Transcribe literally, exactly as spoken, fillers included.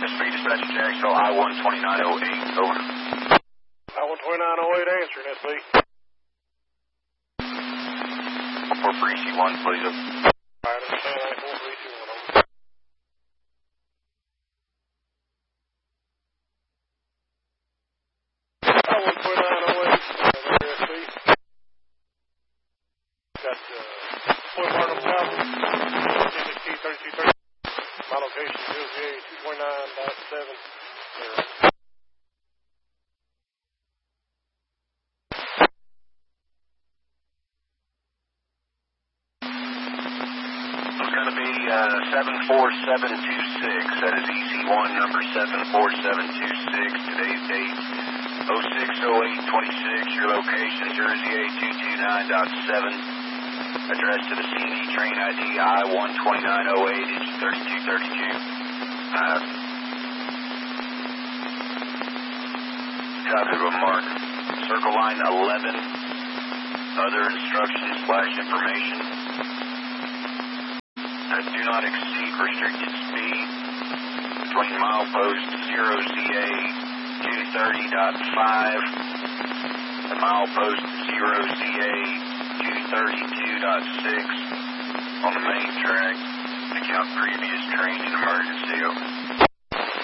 S B dispatch to Jacksonville, I one twenty-nine oh eight, over. I one twenty-nine oh eight answering, S B. four three C one, please. All right, understand that, four three C one, over. I one twenty-nine oh eight, there, S B. Got, uh, Point Barnum South, T thirty-two thirty. My location is zero zero two twenty-nine point seven. It's going to be uh, seven four seven two six. That is E C one number seven four seven two six. Today's date oh six oh eight twenty-six. Your location Jersey A two two nine point seven. Address to the C and E train I D I one twenty-nine oh eight, engine thirty-two thirty-two. Uh, copy of a mark. Circle line eleven. Other instructions slash information. Uh, do not exceed restricted speed between milepost zero Z A two thirty point five and milepost zero Z A two thirty-two point six on the main track. Account previous train in emergency.